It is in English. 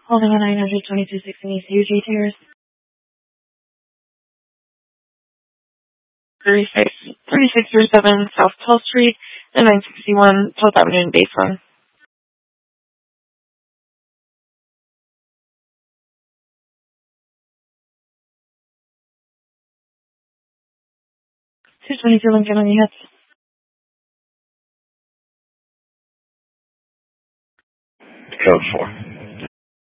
Holding a 92216 East UG Terrace. 3637 South 12th Street and 961 12th Avenue in Baseline. $222 Lincoln on your head. Code 4.